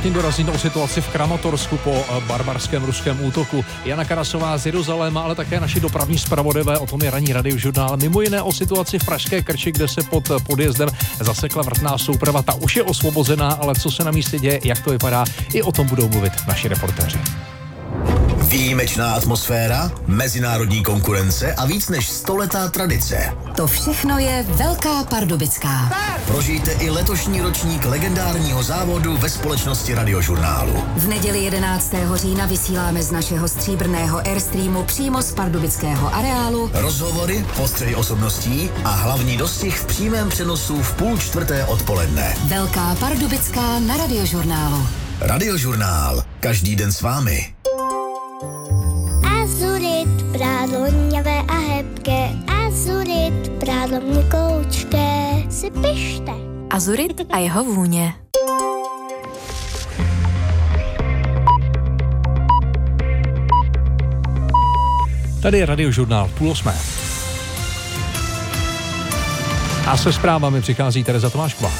stupni dorazit o situaci v Kramatorsku po barbarském ruském útoku. Jana Karasová z Jeruzaléma, ale také naši dopravní zpravodajové, o tom je ranní radiožurnál. Mimo jiné o situaci v pražské Krči, kde se pod podjezdem zasekla vrtná souprava. Ta už je osvobozená, ale co se na místě děje, jak to vypadá, i o tom budou mluvit naši reportéři. Výjimečná atmosféra, mezinárodní konkurence a víc než 100letá tradice. To všechno je Velká Pardubická. Prožijte i letošní ročník legendárního závodu ve společnosti Radiožurnálu. V neděli 11. října vysíláme z našeho stříbrného Airstreamu přímo z pardubického areálu Rozhovory, postřehy osobností a hlavní dostih v přímém přenosu v 3:30 odpoledne. Velká Pardubická na Radiožurnálu. Radiožurnál. Každý den s vámi. Azurit, prádlo hněvé a hebké. Azurit, prádlo měkoučké. Si pište. Azurit a jeho vůně. Tady je Radiožurnál 7:30. A se zprávami přichází Tereza Tomášková.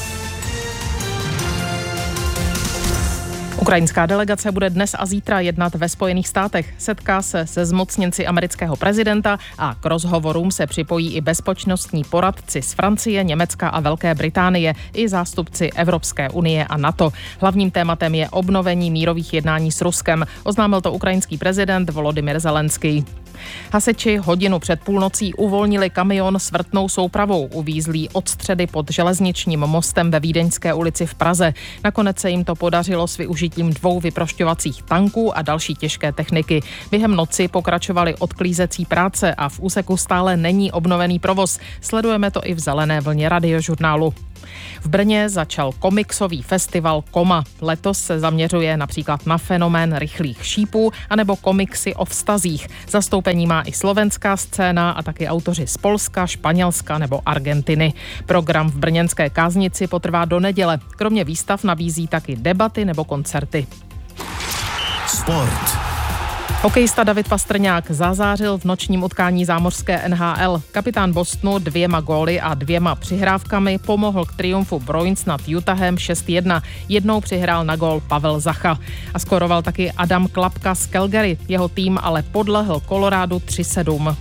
Ukrajinská delegace bude dnes a zítra jednat ve Spojených státech. Setká se se zmocněnci amerického prezidenta a k rozhovorům se připojí i bezpečnostní poradci z Francie, Německa a Velké Británie i zástupci Evropské unie a NATO. Hlavním tématem je obnovení mírových jednání s Ruskem, oznámil to ukrajinský prezident Volodymyr Zelenský. Hasiči hodinu před půlnocí uvolnili kamion s vrtnou soupravou, uvízlý od středy pod železničním mostem ve Vídeňské ulici v Praze. Nakonec se jim to podařilo s využitím 2 vyprošťovacích tanků a další těžké techniky. Během noci pokračovaly odklízecí práce a v úseku stále není obnovený provoz. Sledujeme to i v zelené vlně Radiožurnálu. V Brně začal komiksový festival Koma. Letos se zaměřuje například na fenomén rychlých šípů anebo komiksy o vztazích. Zastoupení má i slovenská scéna a taky autoři z Polska, Španělska nebo Argentiny. Program v brněnské Káznici potrvá do neděle. Kromě výstav nabízí taky debaty nebo koncerty. Sport. Hokejista David Pastrňák zazářil v nočním utkání zámořské NHL. Kapitán Bostonu 2 góly a 2 přihrávkami pomohl k triumfu Bruins nad Utahem 6-1. Jednou přihrál na gól Pavel Zacha. A skoroval taky Adam Klapka z Calgary. Jeho tým ale podlehl Coloradu 3-7.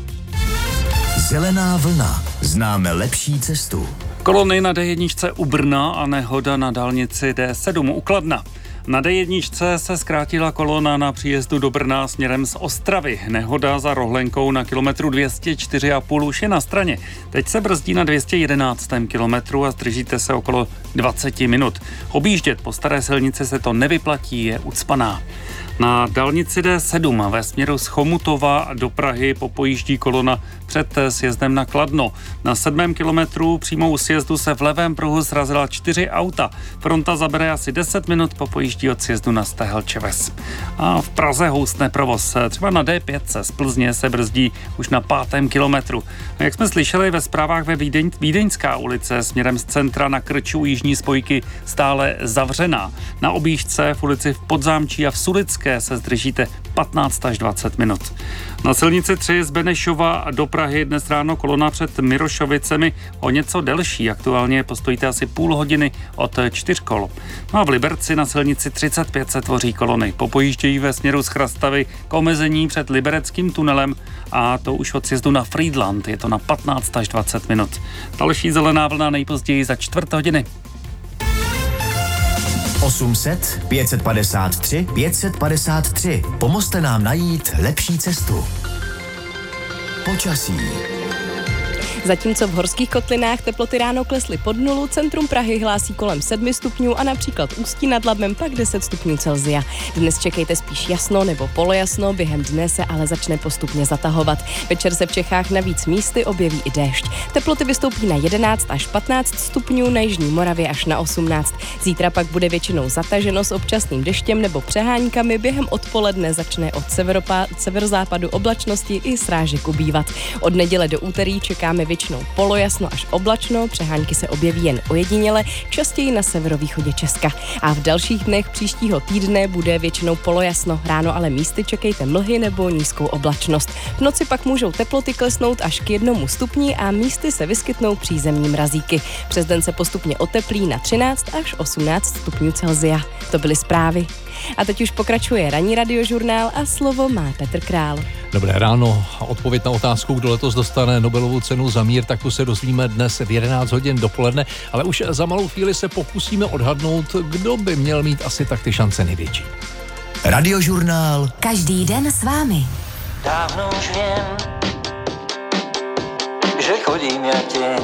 Zelená vlna. Známe lepší cestu. Kolony na D1 u Brna a nehoda na dálnici D7 u Kladna. Na D1 se zkrátila kolona na příjezdu do Brna směrem z Ostravy. Nehoda za rohlenkou na kilometru 204,5 už je na straně. Teď se brzdí na 211. kilometru a zdržíte se okolo 20 minut. Objíždět po staré silnici se to nevyplatí, je ucpaná. Na dálnici D7 ve směru z Chomutova do Prahy popojíždí kolona před sjezdem na Kladno. Na 7. kilometru přímo u sjezdu se v levém pruhu srazila 4 auta. Fronta zabere asi 10 minut po pojíždí od sjezdu na Stehelčeves. A v Praze houstne provoz. Třeba na D5 z Plzně se brzdí už na 5. kilometru. A jak jsme slyšeli ve zprávách ve Vídeňská ulice směrem z centra na Krču jižní spojky stále zavřená. Na objížďce v ulici v Podzámčí a v Sulické se zdržíte 15 až 20 minut. Na silnici 3 z Benešova do Prahy dnes ráno kolona před Mirošovicemi o něco delší. Aktuálně postojíte asi půl hodiny od 4 kol. No a v Liberci na silnici 35 se tvoří kolony. Popojíždějí ve směru z Chrastavy k omezení před Libereckým tunelem a to už od sjezdu na Friedland. Je to na 15 až 20 minut. Další zelená vlna nejpozději za 4 hodiny. 800 553 553. Pomozte nám najít lepší cestu. Počasí. Zatímco v horských kotlinách teploty ráno klesly pod nulu, centrum Prahy hlásí kolem 7 stupňů a například Ústí nad Labem pak 10 stupňů Celsia. Dnes čekejte spíš jasno nebo polojasno, během dne se ale začne postupně zatahovat. Večer se v Čechách navíc místy objeví i déšť. Teploty vystoupí na 11 až 15 stupňů, na jižní Moravě až na 18. Zítra pak bude většinou zataženo s občasným deštěm nebo přeháňkami, během odpoledne začne od severozápadu oblačnosti i srážek ubývat. Od neděle do úterý čekáme většinou polojasno až oblačno, přehánky se objeví jen ojediněle, častěji na severovýchodě Česka. A v dalších dnech příštího týdne bude většinou polojasno, ráno ale místy čekejte mlhy nebo nízkou oblačnost. V noci pak můžou teploty klesnout až k 1 stupni a místy se vyskytnou přízemní mrazíky. Přes den se postupně oteplí na 13 až 18 stupňů Celsia. To byly zprávy. A teď už pokračuje ranní radiožurnál a slovo má Petr Král. Dobré ráno. Odpověď na otázku, kdo letos dostane Nobelovu cenu za mír, tak tu se dozvíme dnes v 11 hodin dopoledne, ale už za malou chvíli se pokusíme odhadnout, kdo by měl mít asi tak ty šance největší. Radiožurnál. Každý den s vámi. Dávno už vím, že chodím jak tě.